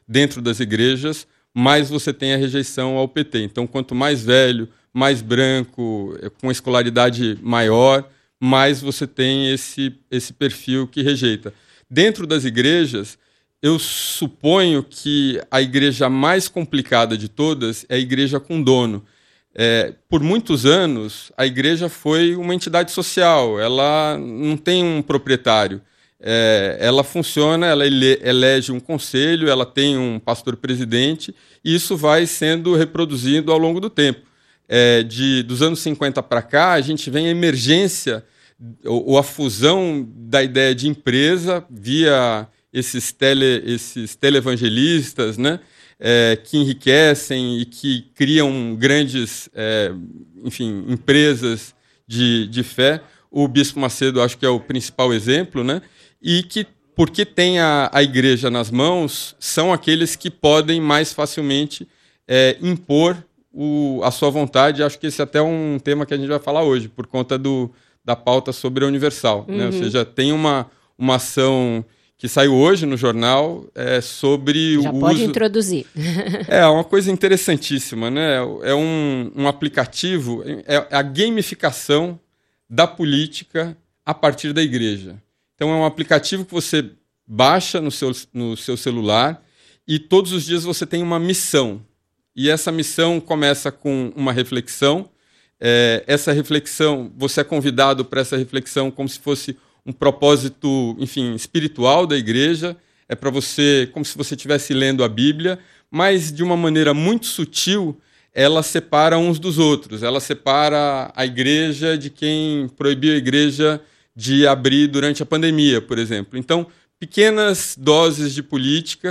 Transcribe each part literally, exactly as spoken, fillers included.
dentro das igrejas, mais você tem a rejeição ao P T. Então, quanto mais velho, mais branco, com escolaridade maior, mais você tem esse, esse perfil que rejeita. Dentro das igrejas, eu suponho que a igreja mais complicada de todas é a igreja com dono. É, por muitos anos, a igreja foi uma entidade social, ela não tem um proprietário. É, ela funciona, ela ele, elege um conselho, ela tem um pastor-presidente, e isso vai sendo reproduzido ao longo do tempo. É, de, dos anos cinquenta para cá, a gente vê a emergência ou, ou a fusão da ideia de empresa via esses, tele, esses televangelistas, né, é, que enriquecem e que criam grandes é, enfim, empresas de, de fé. O Bispo Macedo acho que é o principal exemplo, né? E que, porque tem a, a igreja nas mãos, são aqueles que podem mais facilmente é, impor o, a sua vontade. Acho que esse é até um tema que a gente vai falar hoje, por conta do, da pauta sobre a Universal. Uhum. Né? Ou seja, tem uma, uma ação que saiu hoje no jornal é, sobre Já o uso... Já pode introduzir. É uma coisa interessantíssima, né? É um, um aplicativo, é a gamificação da política a partir da igreja. Então, é um aplicativo que você baixa no seu, no seu celular e todos os dias você tem uma missão. E essa missão começa com uma reflexão. É, essa reflexão, você é convidado para essa reflexão como se fosse um propósito, enfim, espiritual da igreja. É para você, como se você estivesse lendo a Bíblia, mas de uma maneira muito sutil, ela separa uns dos outros. Ela separa a igreja de quem proibiu a igreja de abrir durante a pandemia, por exemplo. Então, pequenas doses de política,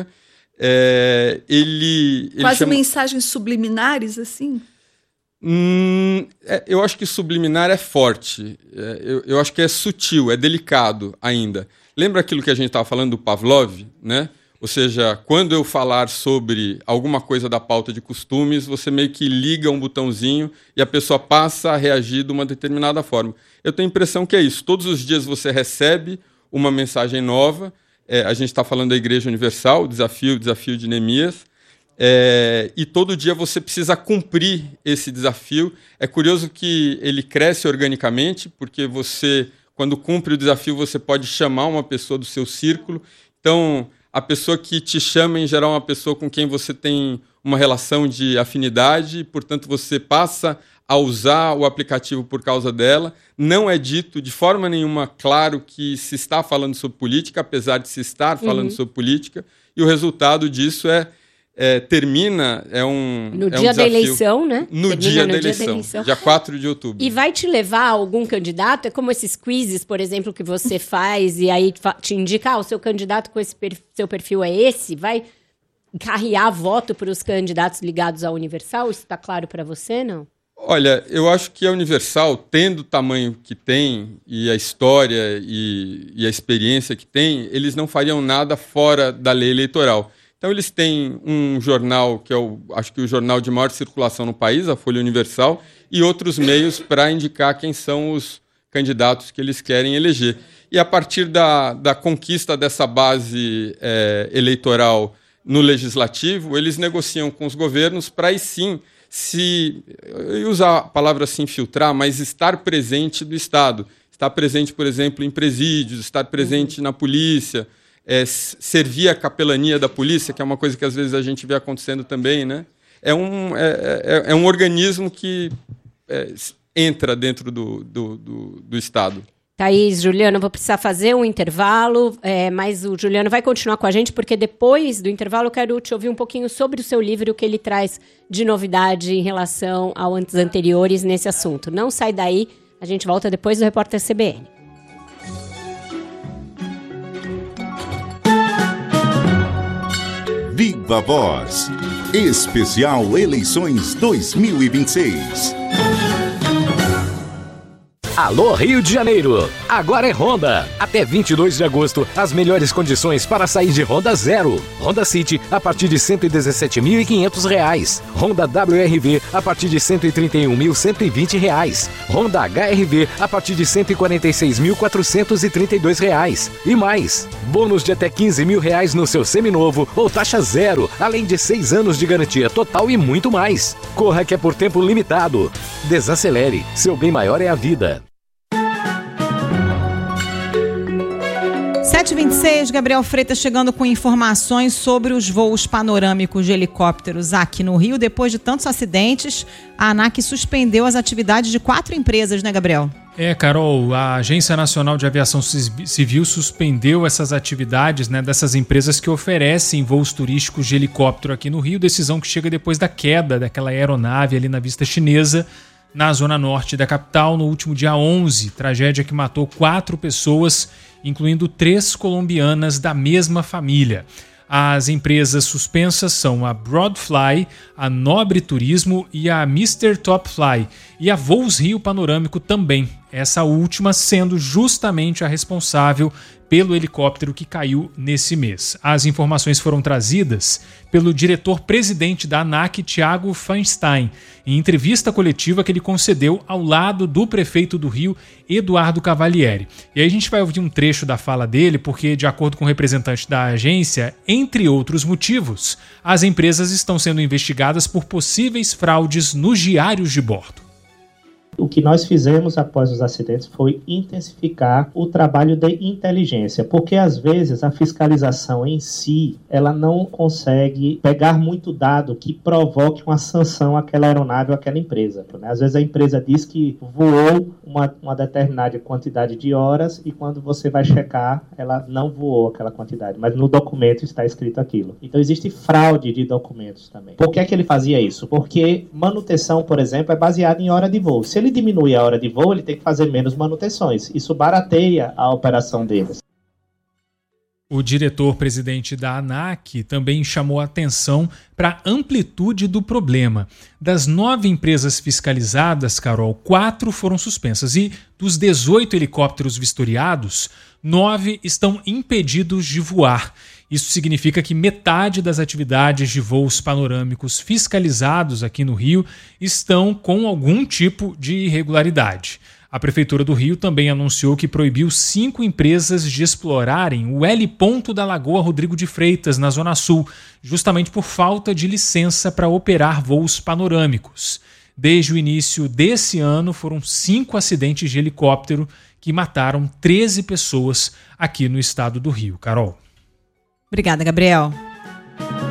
é, ele... ele Quase chama... mensagens subliminares, assim? Hum, é, eu acho que subliminar é forte. É, eu, eu acho que é sutil, é delicado ainda. Lembra aquilo que a gente estava falando do Pavlov, né? Ou seja, quando eu falar sobre alguma coisa da pauta de costumes, você meio que liga um botãozinho e a pessoa passa a reagir de uma determinada forma. Eu tenho a impressão que é isso. Todos os dias você recebe uma mensagem nova. É, a gente está falando da Igreja Universal, o desafio, o desafio de Neemias. É, e todo dia você precisa cumprir esse desafio. É curioso que ele cresce organicamente, porque você, quando cumpre o desafio, você pode chamar uma pessoa do seu círculo. Então, a pessoa que te chama, em geral, é uma pessoa com quem você tem uma relação de afinidade, portanto, você passa a usar o aplicativo por causa dela. Não é dito de forma nenhuma claro que se está falando sobre política, apesar de se estar falando uhum. sobre política, e o resultado disso é, é termina, é um No é dia um da eleição, né? No, dia, no da dia da eleição, dia quatro de outubro. E vai te levar a algum candidato? É como esses quizzes, por exemplo, que você faz e aí te indica, ah, o seu candidato com esse per- seu perfil é esse? Vai carrear voto para os candidatos ligados à Universal? Isso está claro para você, não? Olha, eu acho que a Universal, tendo o tamanho que tem, e a história e, e a experiência que tem, eles não fariam nada fora da lei eleitoral. Então, eles têm um jornal, que é o, acho que o jornal de maior circulação no país, a Folha Universal, e outros meios para indicar quem são os candidatos que eles querem eleger. E a partir da, da conquista dessa base é, eleitoral no legislativo, eles negociam com os governos para aí sim se, eu ia usar a palavra assim, infiltrar, mas estar presente do Estado. Estar presente, por exemplo, em presídios, estar presente uhum. na polícia, é, servir a capelania da polícia, que é uma coisa que às vezes a gente vê acontecendo também, né? É um, é, é, é um organismo que é, entra dentro do, do, do, do Estado. Thaís, Juliano, vou precisar fazer um intervalo, é, mas o Juliano vai continuar com a gente, porque depois do intervalo eu quero te ouvir um pouquinho sobre o seu livro e o que ele traz de novidade em relação aos anteriores nesse assunto. Não sai daí, a gente volta depois do Repórter C B N. Viva Voz, especial Eleições dois mil e vinte e seis. Alô Rio de Janeiro, agora é Honda. Até vinte e dois de agosto, as melhores condições para sair de Honda zero. Honda City a partir de cento e dezessete mil e quinhentos reais. Honda W R V a partir de cento e trinta e um mil cento e vinte reais. Honda H R V a partir de cento e quarenta e seis mil quatrocentos e trinta e dois reais. E mais, bônus de até quinze mil reais no seu seminovo ou taxa zero, além de seis anos de garantia total e muito mais. Corra que é por tempo limitado. Desacelere, seu bem maior é a vida. sete e vinte e seis, Gabriel Freitas chegando com informações sobre os voos panorâmicos de helicópteros aqui no Rio. Depois de tantos acidentes, a ANAC suspendeu as atividades de quatro empresas, né, Gabriel? É, Carol, a Agência Nacional de Aviação Civil suspendeu essas atividades, né, dessas empresas que oferecem voos turísticos de helicóptero aqui no Rio. Decisão que chega depois da queda daquela aeronave ali na Vista Chinesa, na zona norte da capital, no último dia onze. Tragédia que matou quatro pessoas, incluindo três colombianas da mesma família. As empresas suspensas são a Broadfly, a Nobre Turismo e a mister Topfly, e a Voos Rio Panorâmico também, essa última sendo justamente a responsável pelo helicóptero que caiu nesse mês. As informações foram trazidas pelo diretor-presidente da ANAC, Thiago Feinstein, em entrevista coletiva que ele concedeu ao lado do prefeito do Rio, Eduardo Cavalieri. E aí a gente vai ouvir um trecho da fala dele, porque, de acordo com o representante da agência, entre outros motivos, as empresas estão sendo investigadas por possíveis fraudes nos diários de bordo. O que nós fizemos após os acidentes foi intensificar o trabalho de inteligência, porque às vezes a fiscalização em si, ela não consegue pegar muito dado que provoque uma sanção àquela aeronave ou àquela empresa. Né? Às vezes a empresa diz que voou uma, uma determinada quantidade de horas e quando você vai checar, ela não voou aquela quantidade, mas no documento está escrito aquilo. Então existe fraude de documentos também. Por que é que ele fazia isso? Porque manutenção, por exemplo, é baseada em hora de voo. Se ele diminui a hora de voo, ele tem que fazer menos manutenções. Isso barateia a operação deles. O diretor-presidente da ANAC também chamou a atenção para a amplitude do problema. Das nove empresas fiscalizadas, Carol, quatro foram suspensas e dos dezoito helicópteros vistoriados, nove estão impedidos de voar. Isso significa que metade das atividades de voos panorâmicos fiscalizados aqui no Rio estão com algum tipo de irregularidade. A Prefeitura do Rio também anunciou que proibiu cinco empresas de explorarem o heliponto da Lagoa Rodrigo de Freitas, na Zona Sul, justamente por falta de licença para operar voos panorâmicos. Desde o início desse ano, foram cinco acidentes de helicóptero que mataram treze pessoas aqui no estado do Rio. Carol. Obrigada, Gabriel.